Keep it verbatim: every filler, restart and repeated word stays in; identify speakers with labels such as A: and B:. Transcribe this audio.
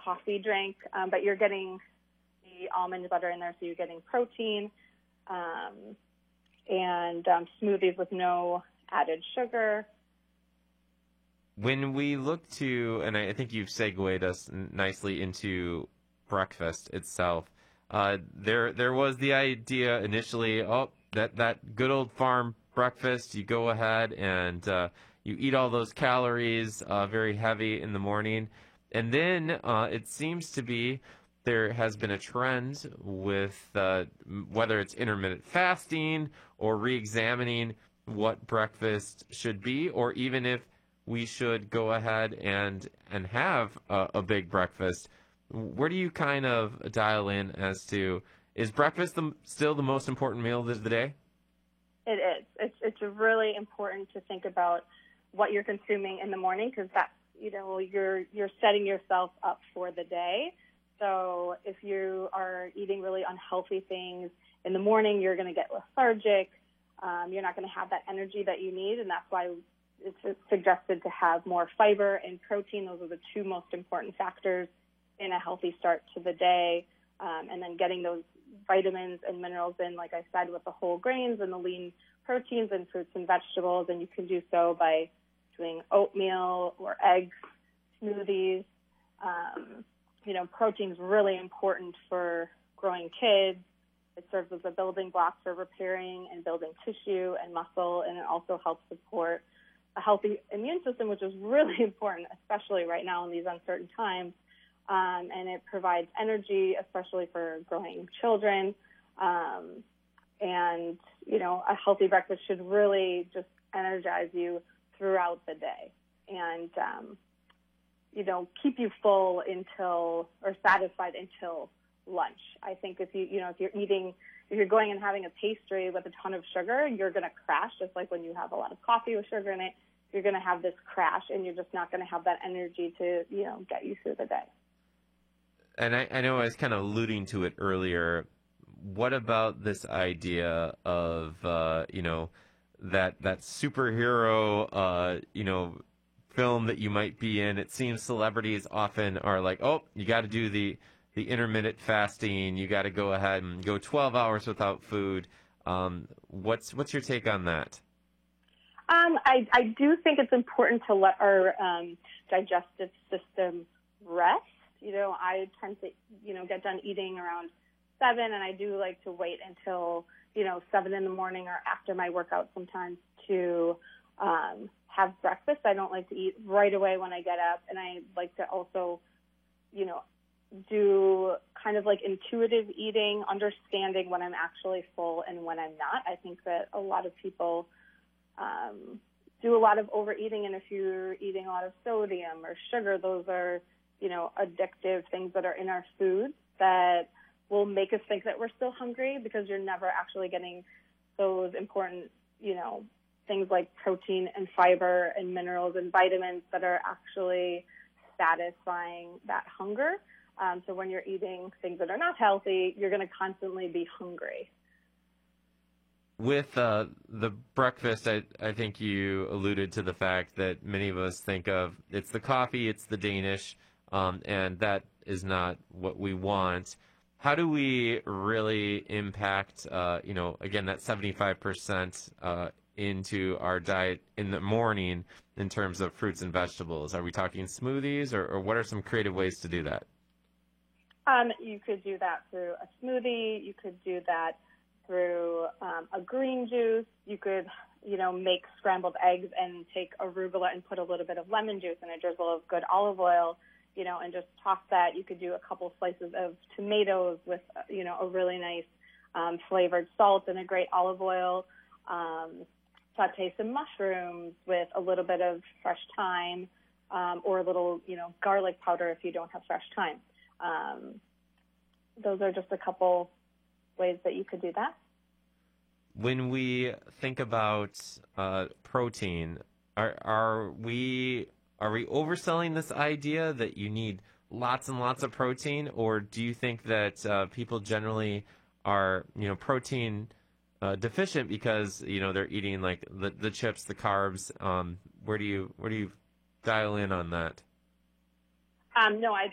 A: coffee drink, um, but you're getting the almond butter in there, so you're getting protein, um, and um, smoothies with no added sugar.
B: When we look to, and I think you've segued us nicely into breakfast itself, uh, there there was the idea initially, oh, that, that good old farm breakfast, you go ahead and uh, you eat all those calories, uh, very heavy in the morning. And then uh, it seems to be there has been a trend with uh, whether it's intermittent fasting or re-examining what breakfast should be, or even if we should go ahead and and have a, a big breakfast. Where do you kind of dial in as to, is breakfast the, still the most important meal of the day?
A: It is. It's it's really important to think about what you're consuming in the morning, because that's, you know, you're you're setting yourself up for the day. So if you are eating really unhealthy things in the morning, you're going to get lethargic. Um, you're not going to have that energy that you need, and that's why it's suggested to have more fiber and protein. Those are the two most important factors in a healthy start to the day. Um, and then getting those vitamins and minerals in, like I said, with the whole grains and the lean proteins and fruits and vegetables. And you can do so by doing oatmeal or eggs, smoothies. Um, you know, protein is really important for growing kids. It serves as a building block for repairing and building tissue and muscle, and it also helps support a healthy immune system, which is really important, especially right now in these uncertain times. Um, and it provides energy, especially for growing children. Um, and, you know, a healthy breakfast should really just energize you throughout the day and, um, you know, keep you full until, or satisfied until lunch. I think if you, you know, if you're eating, if you're going and having a pastry with a ton of sugar, you're going to crash, just like when you have a lot of coffee with sugar in it. You're going to have this crash, and you're just not going to have that energy to, you know, get you through the day.
B: And I, I know I was kind of alluding to it earlier. What about this idea of, uh, you know, that that superhero, uh, you know, film that you might be in? It seems celebrities often are like, oh, you got to do the the intermittent fasting. You got to go ahead and go twelve hours without food. Um, what's what's your take on that?
A: Um, I, I do think it's important to let our um, digestive system rest. You know, I tend to, you know, get done eating around seven, and I do like to wait until, you know, seven in the morning or after my workout sometimes to um, have breakfast. I don't like to eat right away when I get up, and I like to also, you know, do kind of like intuitive eating, understanding when I'm actually full and when I'm not. I think that a lot of people um, do a lot of overeating, and if you're eating a lot of sodium or sugar, those are, you know, addictive things that are in our food that will make us think that we're still hungry, because you're never actually getting those important, you know, things like protein and fiber and minerals and vitamins that are actually satisfying that hunger. Um, so when you're eating things that are not healthy, you're going to constantly be hungry.
B: With uh, the breakfast, I, I think you alluded to the fact that many of us think of it's the coffee, it's the Danish, um, and that is not what we want. How do we really impact, uh, you know, again, that seventy-five percent uh, into our diet in the morning in terms of fruits and vegetables? Are we talking smoothies, or, or what are some creative ways to do that?
A: Um, you could do that through a smoothie. You could do that through um, a green juice. You could, you know, make scrambled eggs and take arugula and put a little bit of lemon juice and a drizzle of good olive oil, you know, and just toss that. You could do a couple slices of tomatoes with, you know, a really nice um, flavored salt and a great olive oil. Um, saute some mushrooms with a little bit of fresh thyme, um, or a little, you know, garlic powder if you don't have fresh thyme. Um, those are just a couple ways that you could do that.
B: When we think about uh, protein, are are we are we overselling this idea that you need lots and lots of protein, or do you think that uh, people generally are, you know, protein uh, deficient because, you know, they're eating like the, the chips, the carbs? Um, where do you where do you dial in on that?
A: Um, no, I